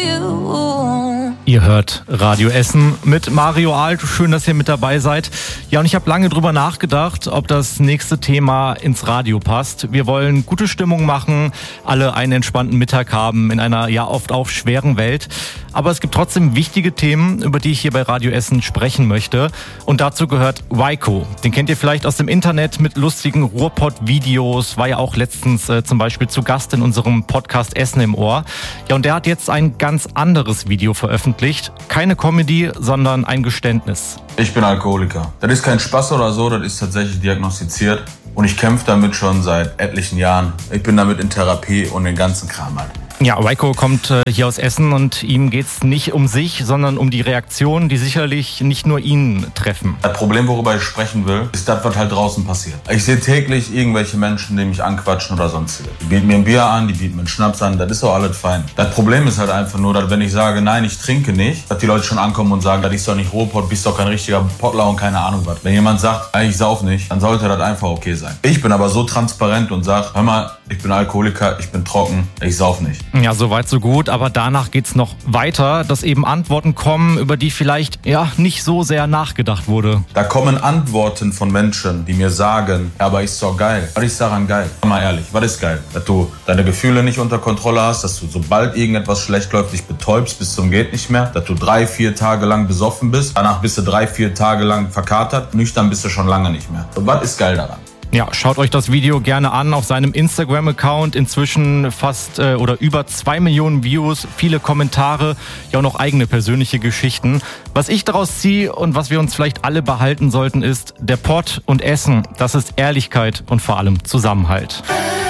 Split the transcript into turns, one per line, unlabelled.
you.
Ihr hört Radio Essen mit Mario Alt. Schön, dass ihr mit dabei seid. Ja, und ich habe lange drüber nachgedacht, ob das nächste Thema ins Radio passt. Wir wollen gute Stimmung machen, alle einen entspannten Mittag haben in einer ja oft auch schweren Welt. Aber es gibt trotzdem wichtige Themen, über die ich hier bei Radio Essen sprechen möchte. Und dazu gehört Waiko. Den kennt ihr vielleicht aus dem Internet mit lustigen Ruhrpott-Videos. War ja auch letztens zum Beispiel zu Gast in unserem Podcast Essen im Ohr. Ja, und der hat jetzt ein ganz anderes Video veröffentlicht. Keine Comedy, sondern ein Geständnis.
Ich bin Alkoholiker. Das ist kein Spaß oder so, das ist tatsächlich diagnostiziert. Und ich kämpfe damit schon seit etlichen Jahren. Ich bin damit in Therapie und den ganzen Kram halt.
Ja, Waiko kommt hier aus Essen und ihm geht's nicht um sich, sondern um die Reaktionen, die sicherlich nicht nur ihn treffen.
Das Problem, worüber ich sprechen will, ist das, was halt draußen passiert. Ich sehe täglich irgendwelche Menschen, die mich anquatschen oder sonstiges. Die bieten mir ein Bier an, die bieten mir einen Schnaps an, das ist doch alles fein. Das Problem ist halt einfach nur, dass wenn ich sage, nein, ich trinke nicht, dass die Leute schon ankommen und sagen, das ist doch nicht Ruhrpott, bist doch kein richtiger Pottler und keine Ahnung was. Wenn jemand sagt, ich sauf nicht, dann sollte das einfach okay sein. Ich bin aber so transparent und sage, hör mal, ich bin Alkoholiker, ich bin trocken, ich sauf nicht.
Ja, soweit so gut, aber danach geht's noch weiter, dass eben Antworten kommen, über die vielleicht nicht so sehr nachgedacht wurde.
Da kommen Antworten von Menschen, die mir sagen, ja, aber ist doch geil. Was ist daran geil? Sag mal ehrlich, was ist geil? Dass du deine Gefühle nicht unter Kontrolle hast, dass du sobald irgendetwas schlecht läuft, dich betäubst bis zum geht nicht mehr, dass du 3-4 Tage lang besoffen bist, danach bist du 3-4 Tage lang verkatert, nüchtern bist du schon lange nicht mehr. Und was ist geil daran?
Ja, schaut euch das Video gerne an auf seinem Instagram-Account. Inzwischen fast oder über 2 Millionen Views, viele Kommentare, ja auch noch eigene persönliche Geschichten. Was ich daraus ziehe und was wir uns vielleicht alle behalten sollten, ist, der Pott und Essen, das ist Ehrlichkeit und vor allem Zusammenhalt.